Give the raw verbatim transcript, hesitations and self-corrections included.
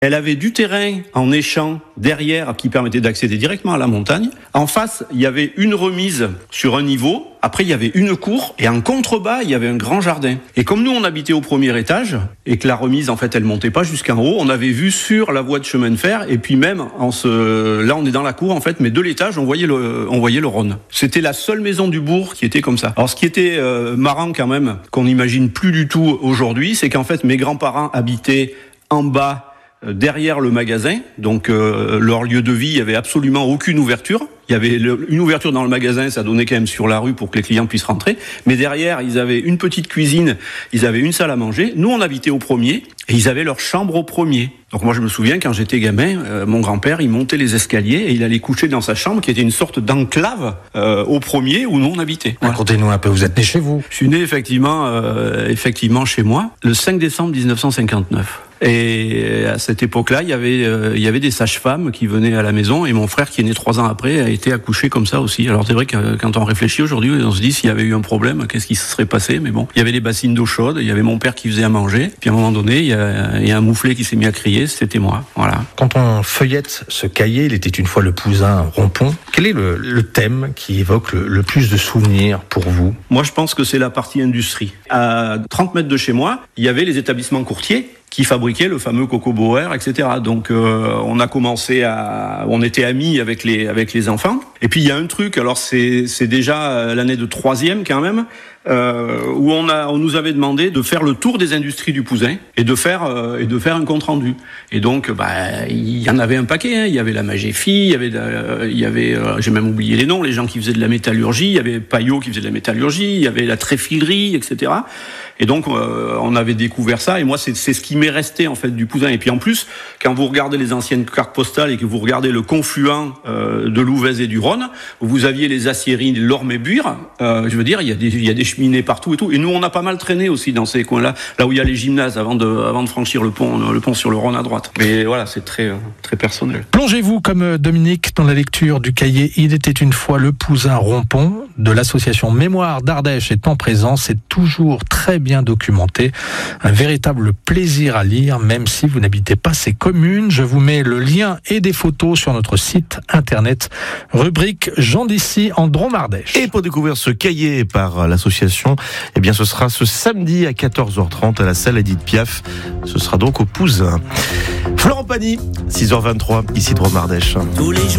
Elle avait du terrain en échant derrière qui permettait d'accéder directement à la montagne. En face, il y avait une remise sur un niveau. Après, il y avait une cour et en contrebas, il y avait un grand jardin. Et comme nous, on habitait au premier étage et que la remise, en fait, elle montait pas jusqu'en haut, on avait vu sur la voie de chemin de fer et puis même en se, là, on est dans la cour, en fait, mais de l'étage, on voyait le, on voyait le Rhône. C'était la seule maison du bourg qui était comme ça. Alors, ce qui était euh, marrant quand même, qu'on n'imagine plus du tout aujourd'hui, c'est qu'en fait, mes grands-parents habitaient en bas, derrière le magasin, donc euh, leur lieu de vie, il y avait absolument aucune ouverture. Il y avait le, une ouverture dans le magasin, ça donnait quand même sur la rue pour que les clients puissent rentrer. Mais derrière, ils avaient une petite cuisine, ils avaient une salle à manger. Nous, on habitait au premier et ils avaient leur chambre au premier. Donc moi, je me souviens, quand j'étais gamin, euh, mon grand-père, il montait les escaliers et il allait coucher dans sa chambre qui était une sorte d'enclave euh, au premier où nous, on habitait. Voilà. Racontez-nous un peu, vous êtes né chez vous? Je suis né effectivement, euh, effectivement chez moi, le cinq décembre dix-neuf cent cinquante-neuf. Et à cette époque-là, il y avait, euh, il y avait des sages-femmes qui venaient à la maison et mon frère, qui est né trois ans après, a été accouché comme ça aussi. Alors c'est vrai que quand on réfléchit aujourd'hui, on se dit s'il y avait eu un problème, qu'est-ce qui se serait passé? Mais bon, il y avait des bassines d'eau chaude, il y avait mon père qui faisait à manger. Puis à un moment donné, il y a, il y a un mouflet qui s'est mis à crier, c'était moi. Voilà. Quand on feuillette ce cahier, il était une fois le Pouzin Rompont, quel est le, le thème qui évoque le, le plus de souvenirs pour vous? Moi, je pense que c'est la partie industrie. À trente mètres de chez moi, il y avait les établissements courtiers qui fabriquaient le fameux Coco Bauer, et cetera. Donc, euh, on a commencé à, on était amis avec les avec les enfants. Et puis il y a un truc. Alors c'est c'est déjà l'année de troisième quand même. Euh, où on a, on nous avait demandé de faire le tour des industries du Pouzin et de faire euh, et de faire un compte rendu. Et donc, bah, il y en avait un paquet. Hein. Il y avait la Magéfie, il y avait, euh, il y avait, euh, j'ai même oublié les noms, les gens qui faisaient de la métallurgie. Il y avait Payot qui faisait de la métallurgie. Il y avait la tréfilerie, et cetera. Et donc, euh, on avait découvert ça. Et moi, c'est, c'est ce qui m'est resté en fait du Pouzin. Et puis en plus, quand vous regardez les anciennes cartes postales et que vous regardez le confluent euh, de l'Ouvèze et du Rhône, vous aviez les aciéries de l'Orme et Bure. Euh, je veux dire, il y a des, il y a des cheminées partout et tout. Et nous, on a pas mal traîné aussi dans ces coins-là, là où il y a les gymnases avant de, avant de franchir le pont, le pont sur le Rhône à droite. Mais voilà, c'est très, très personnel. Plongez-vous comme Dominique dans la lecture du cahier Il était une fois le Pouzin Rompont de l'association Mémoire d'Ardèche et Temps Présent. C'est toujours très bien documenté. Un véritable plaisir à lire, même si vous n'habitez pas ces communes. Je vous mets le lien et des photos sur notre site internet. Rubrique Jean d'ici en Drôme-Ardèche. Et pour découvrir ce cahier par l'association, eh bien, ce sera ce samedi à quatorze heures trente à la salle Édith Piaf. Ce sera donc au Pouzin. Florent Pagny, six heures vingt-trois, ici Drôme-Ardèche. Tous les jours.